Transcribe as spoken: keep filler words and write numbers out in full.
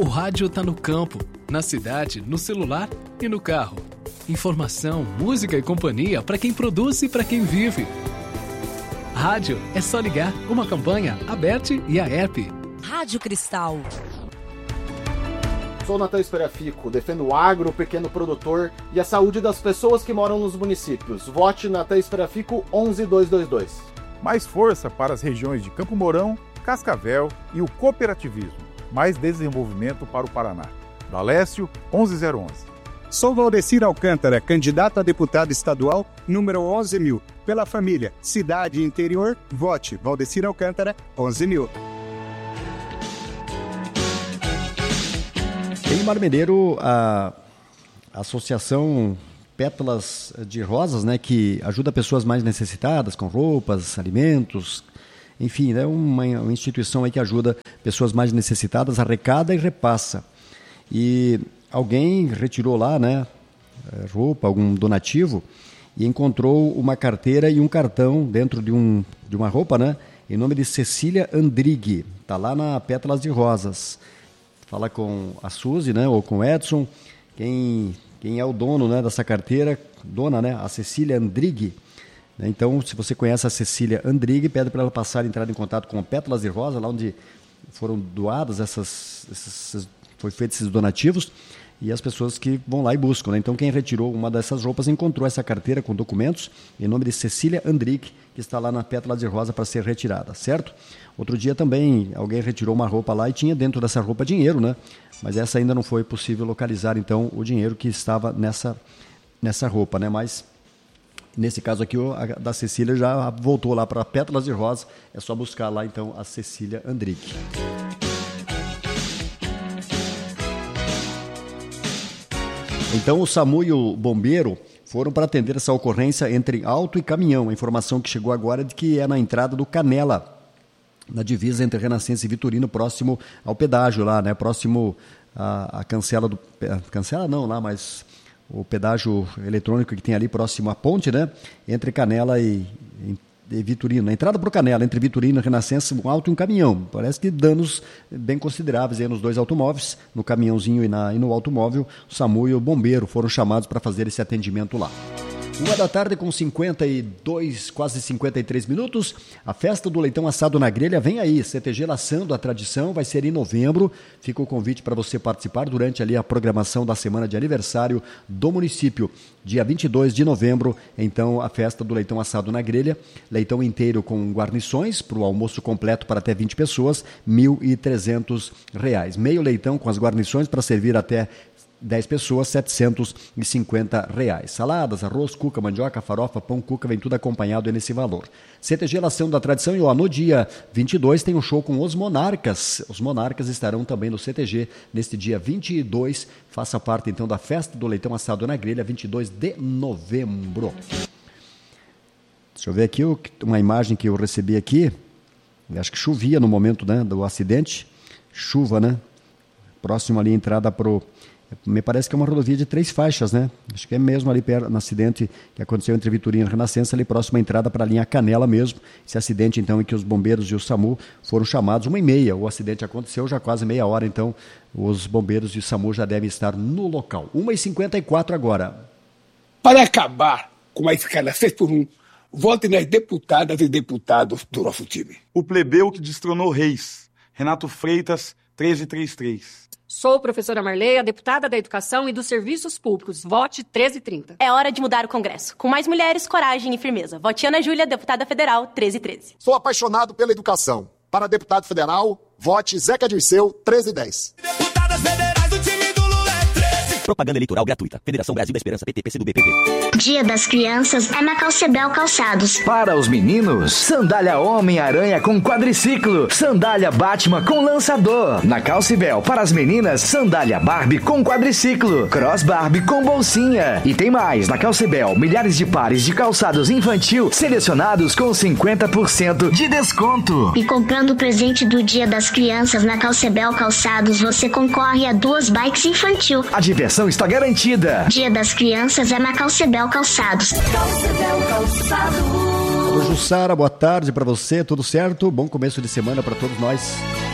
O rádio tá no campo, na cidade, no celular e no carro. Informação, música e companhia para quem produz e para quem vive. Rádio é só ligar. Uma campanha aberta e a app. Rádio Cristal. Sou Natan Esperafico, defendo o agro, o pequeno produtor e a saúde das pessoas que moram nos municípios. Vote Natan Esperafico onze dois dois dois. Mais força para as regiões de Campo Mourão, Cascavel e o cooperativismo. Mais desenvolvimento para o Paraná. Dalécio, onze zero onze. Sou Valdecir Alcântara, candidato a deputado estadual, número onze mil. Pela família, cidade e interior, vote Valdecir Alcântara, onze mil. Em Marmeneiro, a Associação Pétalas de Rosas, né, que ajuda pessoas mais necessitadas com roupas, alimentos, enfim, é uma, uma instituição aí que ajuda pessoas mais necessitadas, arrecada e repassa. E alguém retirou lá, né, roupa, algum donativo, e encontrou uma carteira e um cartão dentro de, um, de uma roupa, né, em nome de Cecília Andrighi. Está lá na Pétalas de Rosas. Fala com a Suzy, né, ou com o Edson, quem, quem é o dono, né, dessa carteira, dona, né, a Cecília Andrighi. Então, se você conhece a Cecília Andrighi, pede para ela passar, entrar em contato com a Pétalas de Rosa, lá onde foram doadas essas, essas foi feitos esses donativos, e as pessoas que vão lá e buscam, né? Então, quem retirou uma dessas roupas encontrou essa carteira com documentos em nome de Cecília Andrighi, que está lá na Pétalas de Rosa para ser retirada, certo? Outro dia também alguém retirou uma roupa lá e tinha dentro dessa roupa dinheiro, né? Mas essa ainda não foi possível localizar, então, o dinheiro que estava nessa, nessa roupa, né? Mas nesse caso aqui, a da Cecília já voltou lá para Pétalas de Rosa. É só buscar lá, então, a Cecília Andrighi. Então, o SAMU e o bombeiro foram para atender essa ocorrência entre auto e caminhão. A informação que chegou agora é de que é na entrada do Canela, na divisa entre Renascença e Vitorino, próximo ao pedágio lá, né? Próximo à, à cancela do... Cancela não lá, mas... o pedágio eletrônico que tem ali próximo à ponte, né? Entre Canela e, e Vitorino. Na entrada para o Canela, entre Vitorino e Renascença, um auto e um caminhão. Parece que danos bem consideráveis aí nos dois automóveis, no caminhãozinho e, na, e no automóvel. O SAMU e o bombeiro foram chamados para fazer esse atendimento lá. Uma da tarde com cinquenta e dois, quase cinquenta e três minutos. A festa do leitão assado na grelha vem aí. C T G Laçando a Tradição vai ser em novembro. Fica o convite para você participar durante ali a programação da semana de aniversário do município. Dia vinte e dois de novembro, então, a festa do leitão assado na grelha. Leitão inteiro com guarnições para o almoço completo para até vinte pessoas, mil e trezentos reais. Meio leitão com as guarnições para servir até dez pessoas, setecentos e cinquenta reais. Saladas, arroz, cuca, mandioca, farofa, pão, cuca, vem tudo acompanhado aí nesse valor. C T G Lação da Tradição, e ó, no dia vinte e dois tem um show com os Monarcas. Os Monarcas estarão também no C T G neste dia vinte e dois. Faça parte então da festa do leitão assado na grelha, vinte e dois de novembro. Deixa eu ver aqui uma imagem que eu recebi aqui. Eu acho que chovia no momento, né, do acidente. Chuva, né? Próximo ali a entrada pro... Me parece que é uma rodovia de três faixas, né? Acho que é mesmo ali perto, no acidente que aconteceu entre Vitorino e Renascença, ali próximo à entrada para a linha Canela mesmo. Esse acidente, então, em que os bombeiros e o SAMU foram chamados, uma e meia. O acidente aconteceu já quase meia hora, então os bombeiros e o SAMU já devem estar no local. uma e cinquenta e quatro agora. Para acabar com a escala seis por um, vote nas deputadas e deputados do nosso time. O plebeu que destronou Reis. Renato Freitas, treze trinta e três. Sou professora Marleia, deputada da Educação e dos Serviços Públicos. Vote treze trinta. É hora de mudar o Congresso. Com mais mulheres, coragem e firmeza. Vote Ana Júlia, deputada federal, treze treze. Sou apaixonado pela educação. Para deputado federal, vote Zeca Dirceu, treze dez. Deputadas federais do time do Lula é treze. Propaganda eleitoral gratuita. Federação Brasil da Esperança, P T, P C do B, P P. Dia das Crianças é na Calcebel Calçados. Para os meninos, sandália Homem-Aranha com quadriciclo, sandália Batman com lançador. Na Calcebel, para as meninas, sandália Barbie com quadriciclo, cross Barbie com bolsinha. E tem mais, na Calcebel, milhares de pares de calçados infantil selecionados com cinquenta por cento de desconto. E comprando o presente do Dia das Crianças na Calcebel Calçados, você concorre a duas bikes infantil. A diversão está garantida. Dia das Crianças é na Calcebel Calçados. Calcebel Calçados. Alô, Jussara, boa tarde para você, tudo certo? Bom começo de semana para todos nós.